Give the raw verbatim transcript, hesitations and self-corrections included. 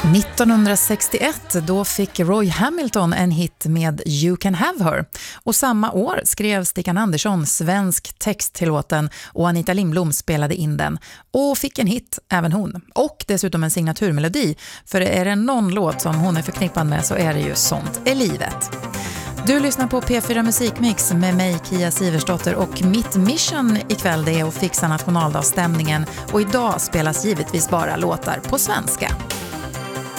nittonhundrasextioett då fick Roy Hamilton en hit med You Can Have Her. Och samma år skrev Stickan Andersson svensk text till låten och Anita Lindblom spelade in den. Och fick en hit, även hon. Och dessutom en signaturmelodi. För är det någon låt som hon är förknippad med så är det ju Sånt är livet. Du lyssnar på P fyra Musikmix med mig, Kia Siversdotter, och mitt mission ikväll det är att fixa nationaldagsstämningen. Och idag spelas givetvis bara låtar på svenska.